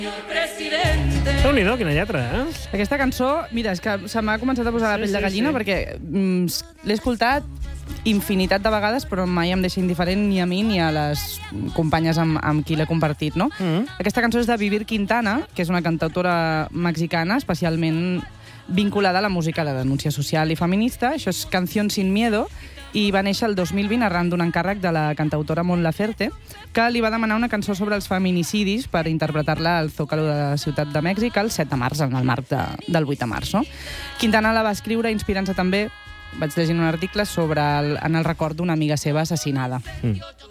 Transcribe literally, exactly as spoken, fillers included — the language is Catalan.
Déu-n'hi-do, quina lletra, eh? Aquesta cançó, mira, és que se m'ha començat a posar la Sí, pell de sí, gallina sí. perquè mm, l'he escoltat infinitat de vegades, però mai em deixa indiferent ni a mi ni a les companyes amb, amb qui l'he compartit, no? Mm. Aquesta cançó és de Vivir Quintana, que és una cantautora mexicana, especialment vinculada a la música de denúncia social i feminista. Això és Canción sin miedo, i va néixer el dos mil vint arran d'un encàrrec de la cantautora Mon Laferte, que li va demanar una cançó sobre els feminicidis per interpretar-la al Zócalo de la Ciutat de Mèxic el set de març, en el marc de, del vuit de març. No? Quintana la va escriure inspirant-se també, vaig llegir un article, sobre el, en el record d'una amiga seva assassinada. Mm.